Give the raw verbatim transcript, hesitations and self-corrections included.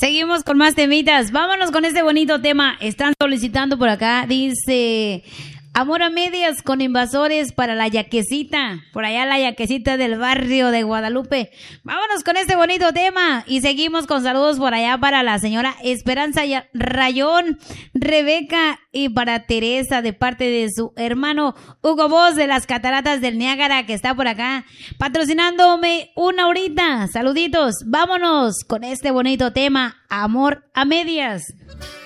Seguimos con más temitas. Vámonos con este bonito tema. Están solicitando por acá. Dice: amor a medias con invasores para la yaquecita. Por allá la yaquecita del barrio de Guadalupe. Vámonos con este bonito tema. Y seguimos con saludos por allá para la señora Esperanza Rayón, Rebeca, y para Teresa de parte de su hermano Hugo Voz de las Cataratas del Niágara, que está por acá patrocinándome una horita. Saluditos. Vámonos con este bonito tema. Amor a medias.